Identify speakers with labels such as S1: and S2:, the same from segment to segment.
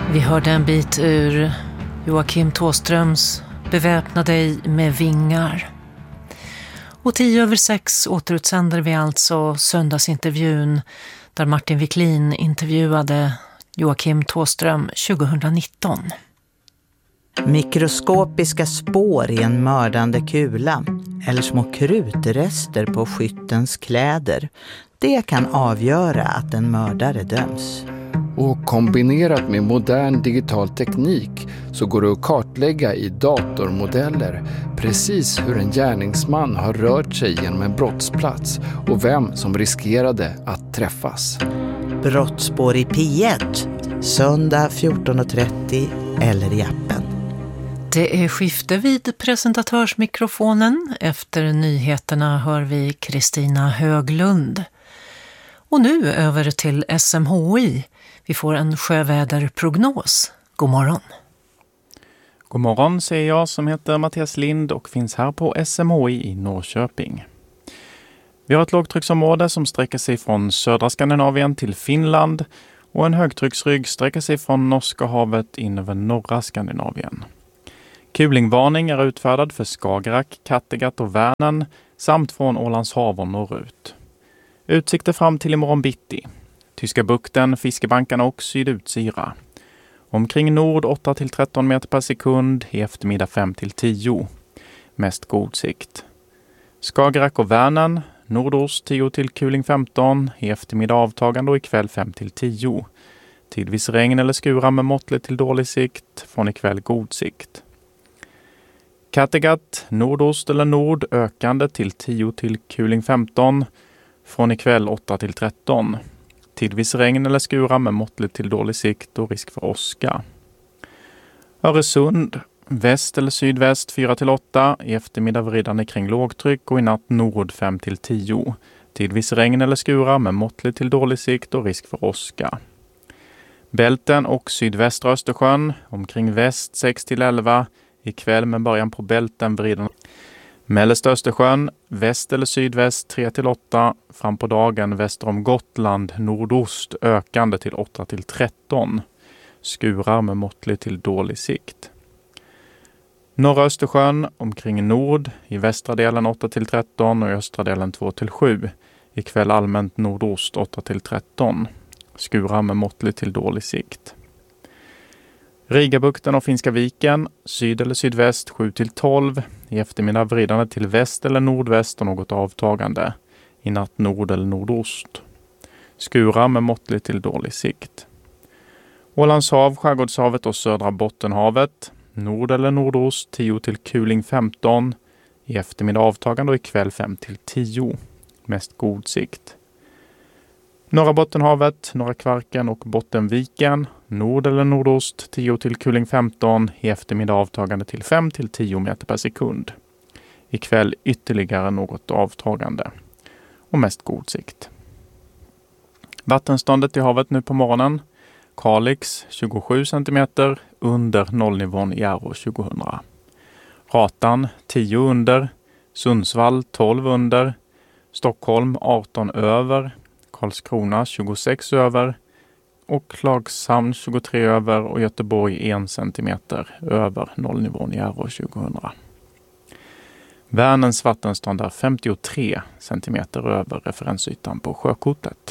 S1: Vi hörde en bit ur Joakim Thåströms Beväpna dig med vingar. Och 6:10 återutsänder vi alltså söndagsintervjun där Martin Wiklin intervjuade Joakim Thåström 2019.
S2: Mikroskopiska spår i en mördande kula eller små krutrester på skyttens kläder. Det kan avgöra att en mördare döms.
S3: Och kombinerat med modern digital teknik så går det att kartlägga i datormodeller precis hur en gärningsman har rört sig genom en brottsplats och vem som riskerade att träffas.
S2: Brottsspår i P1, söndag 14:30 eller i appen.
S1: Det är skifte vid presentatörsmikrofonen. Efter nyheterna hör vi Kristina Höglund. Och nu över till SMHI. Vi får en sjöväderprognos. God morgon.
S4: God morgon, säger jag som heter Mattias Lind och finns här på SMHI i Norrköping. Vi har ett lågtrycksområde som sträcker sig från södra Skandinavien till Finland och en högtrycksrygg sträcker sig från Norska havet in över norra Skandinavien. Kulingvarning är utfärdad för Skagerrak, Kattegatt och Vänern samt från Ålands hav och norrut. Utsikter fram till imorgon bitti. Tyska bukten, fiskebankarna och sydutsyra. Omkring nord 8-13 meter per sekund, i eftermiddag 5-10. Mest god sikt. Skagerrak och Vänern, nordost 10 till kuling 15, i eftermiddag avtagande och ikväll 5-10. Tidvis regn eller skura med måttlig till dålig sikt, från ikväll god sikt. Kattegatt, nordost eller nord ökande till 10 till kuling 15, från ikväll 8-13. Tidvis regn eller skura med måttligt till dålig sikt och risk för åska. Öresund, väst eller sydväst 4-8, i eftermiddag vridande kring lågtryck och i natt nord 5-10. Tidvis regn eller skura med måttligt till dålig sikt och risk för åska. Bälten och sydvästra Östersjön, omkring väst 6-11, ikväll med början på bälten vridande. Mellersta Östersjön, väst eller sydväst 3-8, fram på dagen väster om Gotland, nordost ökande till 8-13. Skurar med måttlig till dålig sikt. Norra Östersjön, omkring nord, i västra delen 8-13 och i östra delen 2-7. Ikväll allmänt nordost 8-13. Skurar med måttlig till dålig sikt. Rigabukten och Finska viken, syd eller sydväst 7-12, i eftermiddag vridande till väst eller nordväst och något avtagande, i natt nord eller nordost. Skura med måttlig till dålig sikt. Ålands hav, Skärgårdshavet och södra Bottenhavet, nord eller nordost 10 till kuling 15, i eftermiddag avtagande och ikväll 5-10, mest god sikt. Norra Bottenhavet, norra Kvarken och Bottenviken, nord eller nordost 10 till kuling 15, i eftermiddag avtagande till 5-10 meter per sekund. Ikväll ytterligare något avtagande och mest god sikt. Vattenståndet i havet nu på morgonen. Kalix 27 cm under nollnivån i Arro 2000. Ratan 10 under, Sundsvall 12 under, Stockholm 18 över, Karlskrona 26 över och Klagshamn 23 över och Göteborg 1 cm över nollnivån i Arro 2000. Vänerns vattenstånd är 53 cm över referensytan på sjökortet.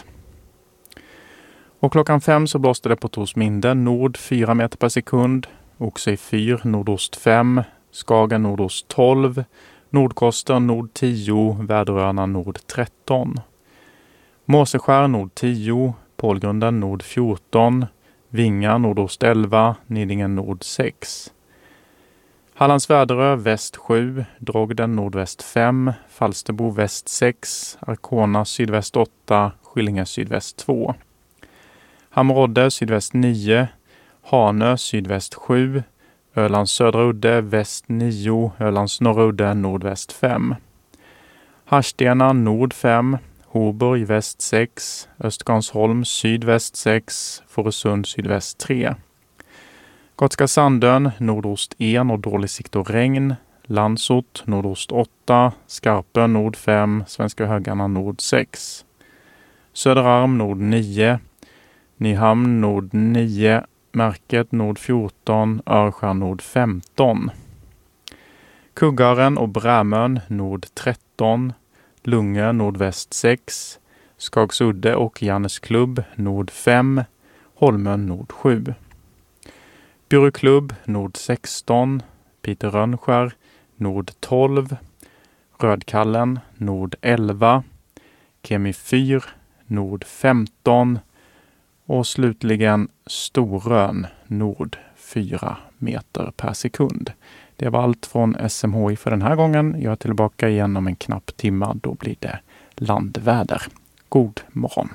S4: Och klockan 5 så blåste det på Torsminde nord 4 meter per sekund, Oxö 4 nordost 5, Skagen nordost 12, Nordkoster nord 10, Väderöarna nord 13. Måseskär nord 10, Pålgrunden nord 14, Vinga nordost 11, Nidingen nord 6. Hallands Väderö väst 7, Drogden nordväst 5, Falsterbo väst 6, Arkona sydväst 8, Skillinge sydväst 2. Hamrådde sydväst 9, Hanö sydväst 7, Ölands södra udde väst 9, Ölands norra udde nordväst 5. Harstena nord 5, Hoburg väst 6, Östgansholm sydväst 6, Fårösund sydväst 3. Gotska Sandön nordost 1 och dålig sikt och regn, Landsort nordost 8, Skarpö nord 5, Svenska Högarna nord 6. Söderarm nord 9, Nyhamn nord 9, Märket nord 14, Örskär nord 15. Kuggaren och Brämön nord 13, Lungö nordväst 6, Skagsudde och Jannesklubb nord 5, Holmön nord 7. Bjurklubb nord 16, Peter Rönnskär nord 12, Rödkallen nord 11, Kemi 4 nord 15 och slutligen Storön nord 4 meter per sekund. Det var allt från SMHI för den här gången. Jag är tillbaka igen om en knapp timme. Då blir det landväder. God morgon!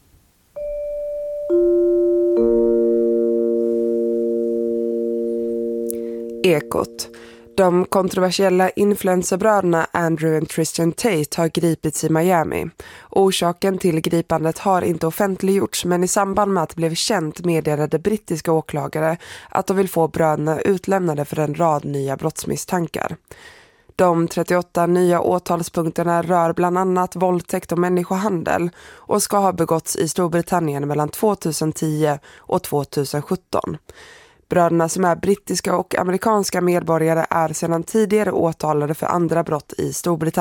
S5: Ekot. De kontroversiella influencerbröderna Andrew och Tristan Tate har gripits i Miami. Orsaken till gripandet har inte offentliggjorts, men i samband med att det blev känt meddelade brittiska åklagare att de vill få bröderna utlämnade för en rad nya brottsmisstankar. De 38 nya åtalspunkterna rör bland annat våldtäkt och människohandel och ska ha begåtts i Storbritannien mellan 2010 och 2017. Bröderna som är brittiska och amerikanska medborgare är sedan tidigare åtalade för andra brott i Storbritannien.